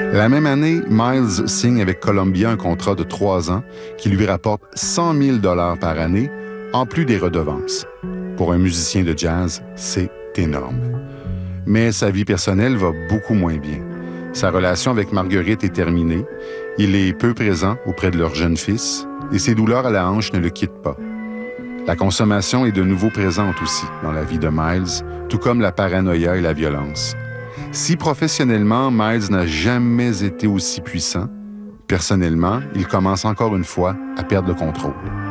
La même année, Miles signe avec Columbia un contrat de 3 ans qui lui rapporte 100 000 $ par année, en plus des redevances. Pour un musicien de jazz, c'est énorme. Mais sa vie personnelle va beaucoup moins bien. Sa relation avec Marguerite est terminée. Il est peu présent auprès de leur jeune fils et ses douleurs à la hanche ne le quittent pas. La consommation est de nouveau présente aussi dans la vie de Miles, tout comme la paranoïa et la violence. Si professionnellement, Miles n'a jamais été aussi puissant, personnellement, il commence encore une fois à perdre le contrôle.